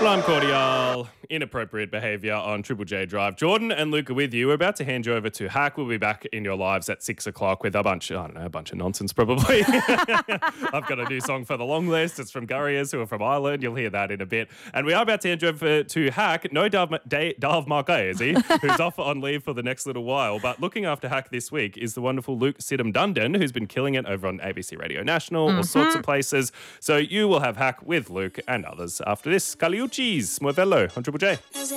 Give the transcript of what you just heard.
Sublime Cordial, inappropriate behaviour on Triple J Drive. Jordan and Luke are with you. We're about to hand you over to Hack. We'll be back in your lives at 6 o'clock with a bunch of nonsense probably. I've got a new song for the long list. It's from Gurriers, who are from Ireland. You'll hear that in a bit. And we are about to hand you over to Hack. No Dav Markay, is he? Who's off on leave for the next little while. But looking after Hack this week is the wonderful Luke Sidham Dundon, who's been killing it over on ABC Radio National, all sorts of places. So you will have Hack with Luke and others after this. Caliucci's Modello on Triple J.